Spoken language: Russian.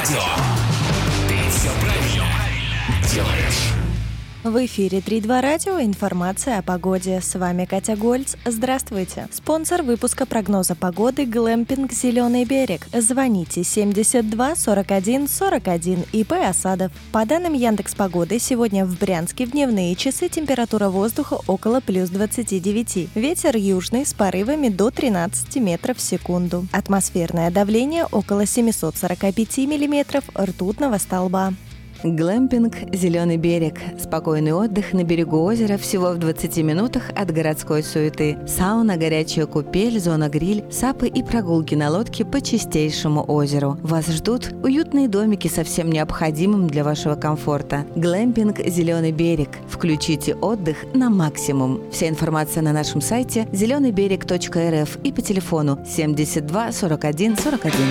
радио. Ты все правильно делаешь. В эфире 3-2 радио. Информация о погоде. С вами Катя Гольц. Здравствуйте. Спонсор выпуска прогноза погоды «Глэмпинг Зеленый берег». Звоните 72 41 41. ИП Осадов. По данным Яндекс.Погоды, сегодня в Брянске в дневные часы температура воздуха около плюс 29. Ветер южный с порывами до 13 метров в секунду. Атмосферное давление около 745 миллиметров ртутного столба. Глэмпинг «Зеленый берег». Спокойный отдых на берегу озера всего в 20 минутах от городской суеты. Сауна, горячая купель, зона гриль, сапы и прогулки на лодке по чистейшему озеру. Вас ждут уютные домики со всем необходимым для вашего комфорта. Глэмпинг «Зеленый берег». Включите отдых на максимум. Вся информация на нашем сайте zelenybерег.рф и по телефону 72 41 41.